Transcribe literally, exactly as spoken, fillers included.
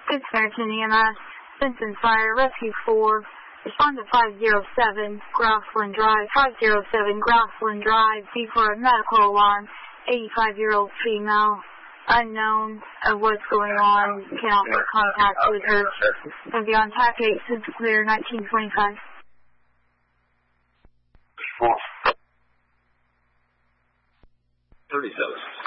Good Samaritan E M S, Benson Fire, Rescue four, respond to five oh seven, Grassland Drive, five oh seven, Grassland Drive, B for a medical alarm, eighty-five-year-old female, unknown of what's going on, cannot make contact with her. Going to be on TAC eight, since clear, nineteen twenty-five. thirty-seven.